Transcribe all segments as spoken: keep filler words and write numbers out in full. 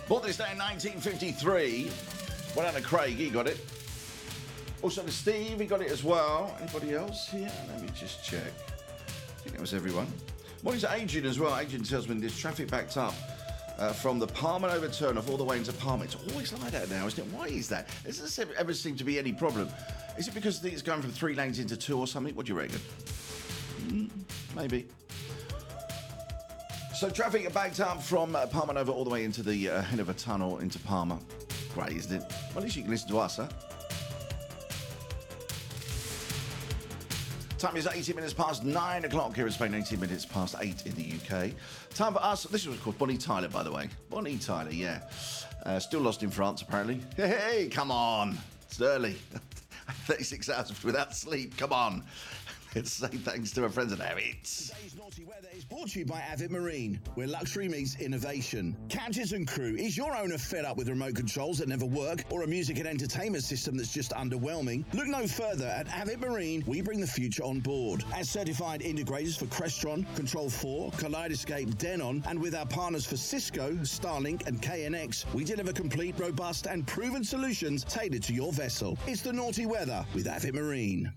Bought this day in nineteen fifty-three. Went out to Craig, he got it. Also to Steve, he got it as well. Anybody else here? Let me just check. I think that was everyone. Morning to Adrian as well. Adrian tells me there's traffic backed up uh, from the Palmer over turnoff all the way into Palmer. It's always like that now, isn't it? Why is that? Does this ever, ever seem to be any problem? Is it because it's going from three lanes into two or something? What do you reckon? Mm, maybe. So traffic backed up from uh, Palmer Nova all the way into the uh, end of a tunnel into Palmer. Great, isn't it? Well, at least you can listen to us, huh? Time is eighteen minutes past nine o'clock here in Spain, eighteen minutes past eight in the U K. Time for us. This was called Bonnie Tyler, by the way. Bonnie Tyler, yeah. Uh, still lost in France, apparently. Hey, hey, come on. It's early. thirty-six hours without sleep. Come on. Let's say thanks to our friends at Avid. Today's Naughty Weather is brought to you by Avid Marine, where luxury meets innovation. Captains and crew, is your owner fed up with remote controls that never work or a music and entertainment system that's just underwhelming? Look no further. At Avid Marine, we bring the future on board. As certified integrators for Crestron, Control four, Kaleidoscape, Denon, and with our partners for Cisco, Starlink, and K N X, we deliver complete, robust, and proven solutions tailored to your vessel. It's the Naughty Weather with Avid Marine.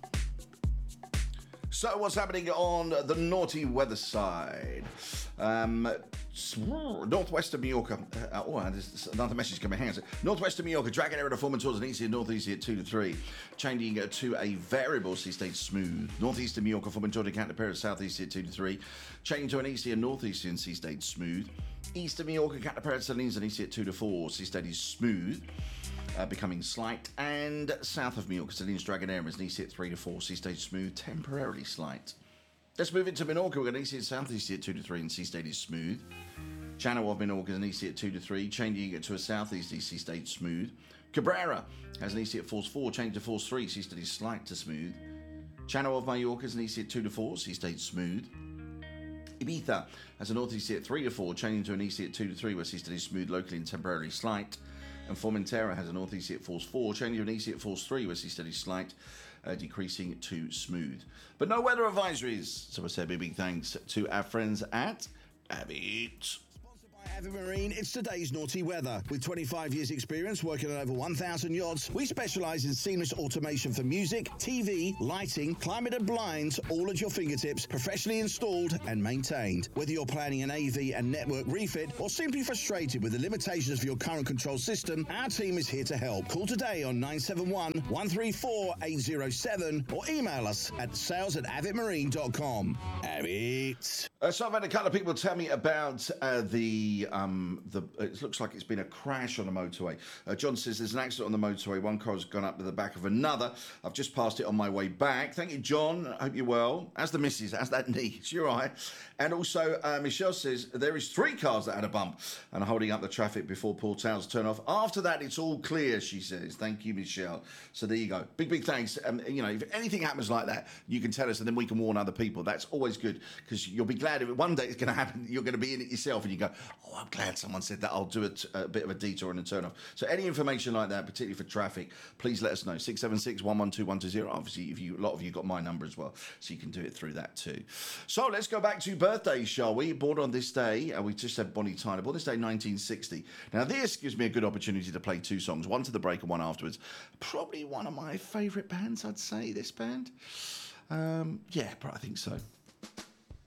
So what's happening on the naughty weather side? Um, northwest of Mallorca. Uh, oh, there's another message coming. Hang on. Northwest of Mallorca, dragging area to form towards an easy and northeasty at two to three. Changing to a variable sea stage smooth. Northeast of Mallorca, forming towards a counter pair of southeasty at two to three. Changing to an easy and northeastern sea stage smooth. East of Mallorca, counter pair of Salines and easy at two to four. Sea stage is smooth. Uh, becoming slight, and south of Mallorca, Salinas Dragon Air is easy at three to four, sea stage smooth, temporarily slight. Let's move into Menorca. We're going to easy at southeast at two to three, and sea stage is smooth. Channel of Menorca is an easy at two to three, changing it to a southeasterly sea stage smooth. Cabrera has an easy at force four, changing to force three, sea stage is slight to smooth. Channel of Mallorca is an easy at two to four, sea stage smooth. Ibiza has a northeast at three to four, changing to an easy at two to three, where sea stage is smooth locally and temporarily slight. And Formentera has a northeast at force four, changing to an easy at force three, where sea steady slight, uh, decreasing to smooth. But no weather advisories. So I say a big, big thanks to our friends at Avid. Avid Marine, it's today's Naughty Weather. With twenty-five years experience working on over one thousand yachts, we specialise in seamless automation for music, T V, lighting, climate and blinds, all at your fingertips, professionally installed and maintained. Whether you're planning an A V and network refit or simply frustrated with the limitations of your current control system, our team is here to help. Call today on nine seven one, one three four, eight zero seven or email us at sales at avid marine dot com. Avid. Uh, so I've had a couple of people tell me about uh, the Um, the, it looks like it's been a crash on the motorway. Uh, John says there's an accident on the motorway. One car has gone up to the back of another. I've just passed it on my way back. Thank you, John. I hope you're well. As the missus, as that knee. You're right. And also, uh, Michelle says there is three cars that had a bump and are holding up the traffic before Port Towers turn off. After that, it's all clear, she says. Thank you, Michelle. So there you go. Big, big thanks. Um, you know, if anything happens like that, you can tell us and then we can warn other people. That's always good because you'll be glad if one day it's going to happen. You're going to be in it yourself and you go, oh, I'm glad someone said that. I'll do a, t- a bit of a detour and a turn off. So any information like that, particularly for traffic, please let us know. six seven six, one one two, one two zero. Obviously, if you, a lot of you got my number as well, so you can do it through that too. So let's go back to birthdays, shall we? Born on this day, and we just said Bonnie Tyler, born this day nineteen sixty. Now this gives me a good opportunity to play two songs, one to the break and one afterwards. Probably one of my favourite bands, I'd say, this band. Um, yeah, I think so.